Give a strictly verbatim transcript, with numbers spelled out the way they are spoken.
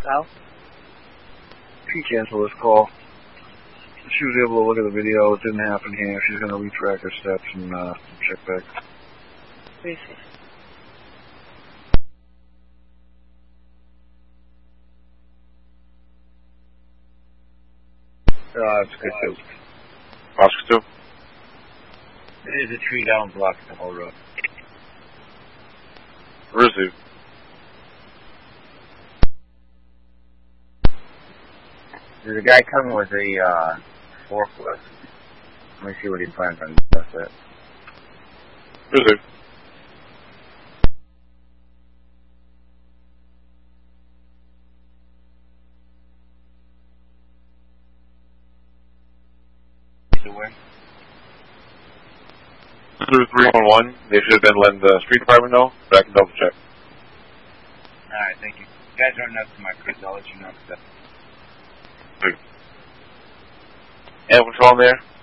Hello? She canceled this call. She was able to look at the video. It didn't happen here. She's going to retrack her steps and uh, check back. Please. Uh, it's good too. Oscar two. There's a tree down blocking the whole road. Rizzu. There's a guy coming with a uh, forklift. Let me see what he plans on doing with it. Rizzu. Through three one one, they should have been letting the street department know, but I can double check. Alright, thank you. You guys are enough to my crew, I'll let you know. Animal control in there?